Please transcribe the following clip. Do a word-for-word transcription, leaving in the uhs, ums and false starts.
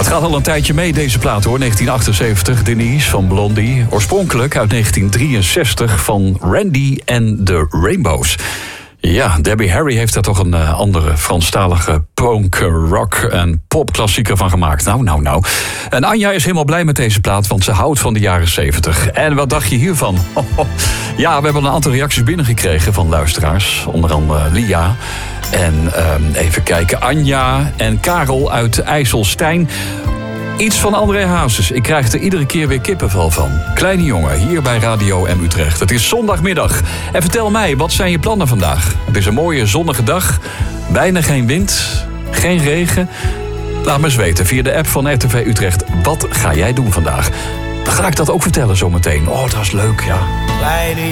Het gaat al een tijdje mee, deze plaat hoor. negentien achtenzeventig, Denise van Blondie. Oorspronkelijk uit negentien drieënzestig van Randy and the Rainbows. Ja, Debbie Harry heeft daar toch een uh, andere Franstalige punk, rock en popklassieker van gemaakt. Nou, nou, nou. En Anja is helemaal blij met deze plaat, want ze houdt van de jaren zeventig. En wat dacht je hiervan? Ja, we hebben een aantal reacties binnengekregen van luisteraars. Onder andere Lia. En um, even kijken, Anja en Karel uit IJsselstein. Iets van André Hazes. Ik krijg er iedere keer weer kippenvel van. Kleine jongen, hier bij Radio M Utrecht. Het is zondagmiddag. En vertel mij, wat zijn je plannen vandaag? Het is een mooie zonnige dag. Bijna geen wind. Geen regen. Laat me eens weten via de app van R T V Utrecht. Wat ga jij doen vandaag? Dan ga ik dat ook vertellen zometeen. Oh, dat is leuk, ja. Kleine